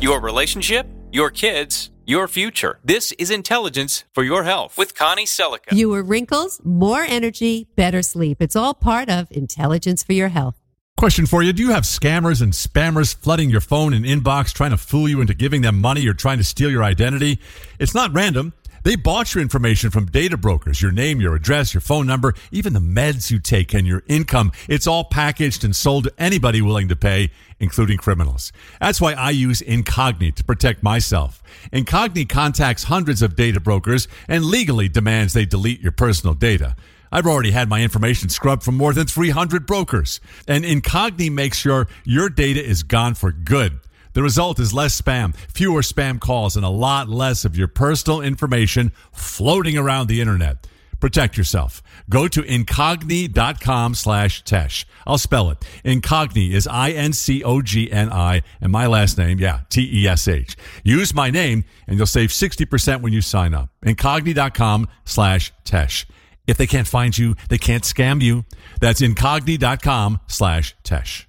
your relationship, your kids, your future. This is Intelligence for Your Health with Connie Selica. Fewer wrinkles, more energy, better sleep. It's all part of Intelligence for Your Health. Question for you. Do you have scammers and spammers flooding your phone and inbox trying to fool you into giving them money or trying to steal your identity? It's not random. They bought your information from data brokers, your name, your address, your phone number, even the meds you take and your income. It's all packaged and sold to anybody willing to pay, including criminals. That's why I use Incogni to protect myself. Incogni contacts hundreds of data brokers and legally demands they delete your personal data. I've already had my information scrubbed from more than 300 brokers. And Incogni makes sure your data is gone for good. The result is less spam, fewer spam calls, and a lot less of your personal information floating around the internet. Protect yourself. Go to Incogni.com/Tesh. I'll spell it. Incogni is INCOGNI, and my last name, TESH. Use my name, and you'll save 60% when you sign up. Incogni.com/Tesh. If they can't find you, they can't scam you. That's Incogni.com/Tesh.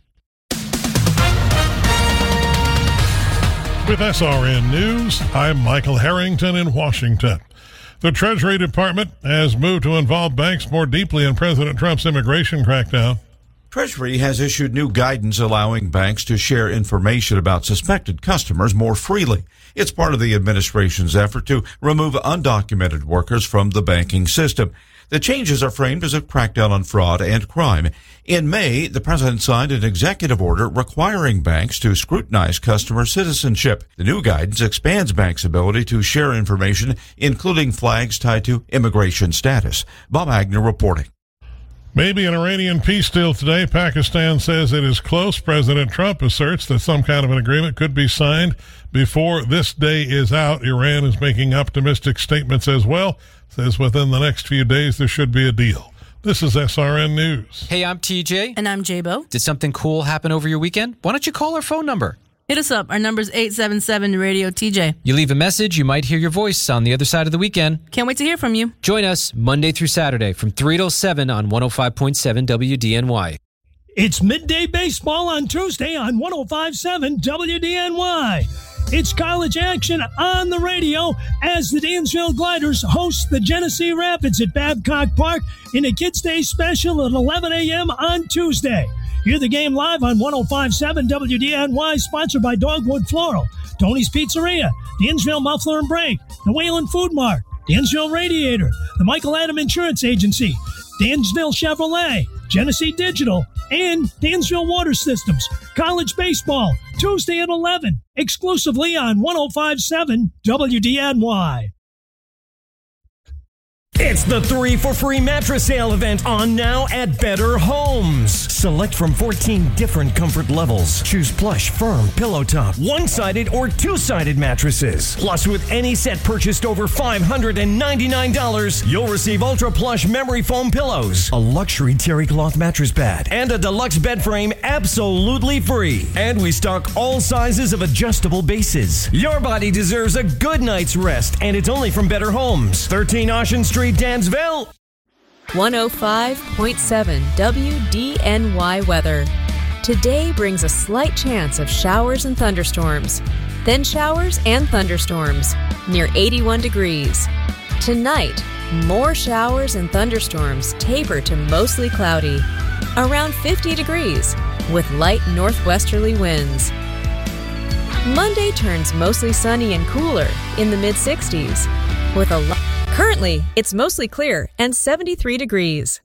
With SRN News, I'm Michael Harrington in Washington. The Treasury Department has moved to involve banks more deeply in President Trump's immigration crackdown. Treasury has issued new guidance allowing banks to share information about suspected customers more freely. It's part of the administration's effort to remove undocumented workers from the banking system. The changes are framed as a crackdown on fraud and crime. In May, the president signed an executive order requiring banks to scrutinize customer citizenship. The new guidance expands banks' ability to share information, including flags tied to immigration status. Bob Agner reporting. Maybe an Iranian peace deal today. Pakistan says it is close. President Trump asserts that some kind of an agreement could be signed before this day is out. Iran is making optimistic statements as well. Says within the next few days there should be a deal. This is SRN News. Hey, I'm TJ. And I'm J-Bo. Did something cool happen over your weekend? Why don't you call our phone number? Hit us up. Our number's 877-RADIO-TJ. You leave a message, you might hear your voice on the other side of the weekend. Can't wait to hear from you. Join us Monday through Saturday from 3 till 7 on 105.7 WDNY. It's midday baseball on Tuesday on 105.7 WDNY. It's college action on the radio as the Dansville Gliders host the Genesee Rapids at Babcock Park in a Kids Day special at 11 a.m. on Tuesday. Hear the game live on 105.7 WDNY, sponsored by Dogwood Floral, Tony's Pizzeria, Dansville Muffler and Brake, the Whalen Food Mart, Dansville Radiator, the Michael Adam Insurance Agency, Dansville Chevrolet, Genesee Digital, and Dansville Water Systems. College baseball, Tuesday at 11, exclusively on 105.7 WDNY. It's the 3 for Free mattress sale event on now at Better Homes. Select from 14 different comfort levels. Choose plush, firm, pillow top, one-sided or two-sided mattresses. Plus, with any set purchased over $599, you'll receive ultra plush memory foam pillows, a luxury terry cloth mattress pad, and a deluxe bed frame absolutely free. And we stock all sizes of adjustable bases. Your body deserves a good night's rest, and it's only from Better Homes, 13 Ocean Street, Dansville. 105.7 WDNY weather. Today brings a slight chance of showers and thunderstorms. Then showers and thunderstorms, near 81 degrees. Tonight, more showers and thunderstorms taper to mostly cloudy, around 50 degrees, with light northwesterly winds. Monday turns mostly sunny and cooler in the mid-60s, with a Currently, it's mostly clear and 73 degrees.